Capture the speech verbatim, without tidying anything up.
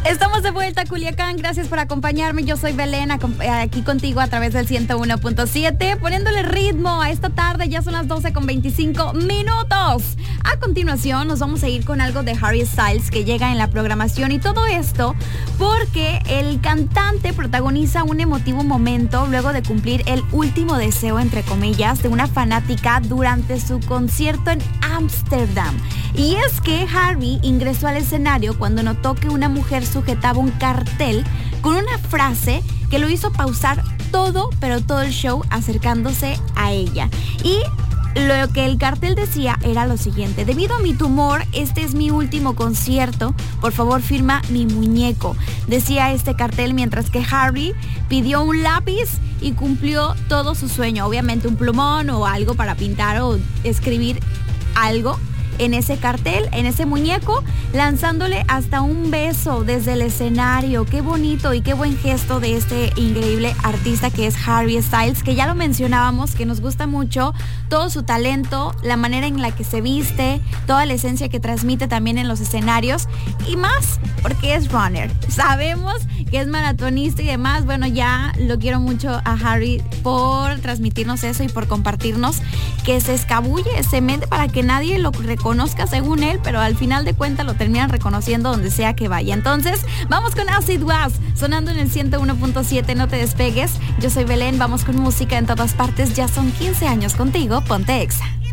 Estamos de vuelta a Culiacán, gracias por acompañarme. Yo soy Belén, aquí contigo a través del ciento uno punto siete, poniéndole ritmo a esta tarde. Ya son las doce con veinticinco minutos. A continuación nos vamos a ir con algo de Harry Styles que llega en la programación, y todo esto porque el cantante protagoniza un emotivo momento luego de cumplir el último deseo, entre comillas, de una fanática durante su concierto en Ámsterdam. Y es que Harry ingresó al escenario cuando notó que una mujer sujetaba un cartel con una frase que lo hizo pausar todo, pero todo el show, acercándose a ella. Y lo que el cartel decía era lo siguiente: debido a mi tumor, este es mi último concierto, por favor firma mi muñeco, decía este cartel, mientras que Harry pidió un lápiz y cumplió todo su sueño, obviamente un plumón o algo para pintar o escribir algo en ese cartel, en ese muñeco, lanzándole hasta un beso desde el escenario. Qué bonito y qué buen gesto de este increíble artista que es Harry Styles, que ya lo mencionábamos, que nos gusta mucho todo su talento, la manera en la que se viste, toda la esencia que transmite también en los escenarios, y más porque es runner. Sabemos que es maratonista y demás. Bueno, ya lo quiero mucho a Harry por transmitirnos eso y por compartirnos que se escabulle, se mete para que nadie lo reconozca según él, pero al final de cuentas lo terminan reconociendo donde sea que vaya. Entonces, vamos con Acid Was, sonando en el ciento uno punto siete, no te despegues. Yo soy Belén, vamos con música en todas partes, ya son quince años contigo, ponte Exa.